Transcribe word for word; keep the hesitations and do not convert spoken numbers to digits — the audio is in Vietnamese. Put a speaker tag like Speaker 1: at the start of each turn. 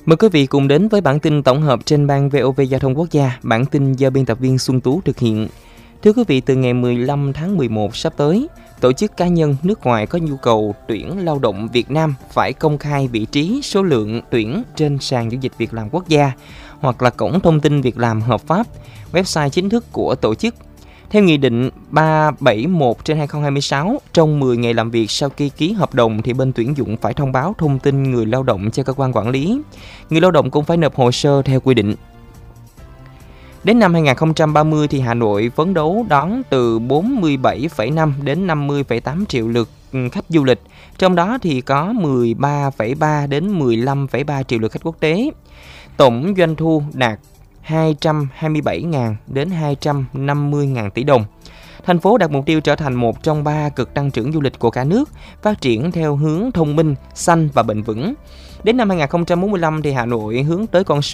Speaker 1: Mời quý vị cùng đến với bản tin tổng hợp trên ban vê o vê Giao thông Quốc gia, bản tin do biên tập viên Xuân Tú thực hiện. Thưa quý vị, từ ngày mười lăm tháng mười một sắp tới, tổ chức cá nhân nước ngoài có nhu cầu tuyển lao động Việt Nam phải công khai vị trí, số lượng tuyển trên sàn giao dịch việc làm quốc gia hoặc là cổng thông tin việc làm hợp pháp, website chính thức của tổ chức. Theo Nghị định ba trăm bảy mươi mốt trên hai nghìn không trăm hai mươi sáu, trong mười ngày làm việc sau khi ký hợp đồng thì bên tuyển dụng phải thông báo thông tin người lao động cho cơ quan quản lý. Người lao động cũng phải nộp hồ sơ theo quy định. Đến năm hai nghìn không trăm ba mươi thì Hà Nội phấn đấu đón từ bốn mươi bảy phẩy năm đến năm mươi phẩy tám triệu lượt khách du lịch, trong đó thì có mười ba phẩy ba đến mười lăm phẩy ba triệu lượt khách quốc tế. Tổng doanh thu đạt hai trăm hai mươi bảy nghìn đến hai trăm năm mươi nghìn tỷ đồng. Thành phố đặt mục tiêu trở thành một trong ba cực tăng trưởng du lịch của cả nước, phát triển theo hướng thông minh, xanh và bền vững. Đến năm hai nghìn không trăm bốn mươi lăm thì Hà Nội hướng tới con số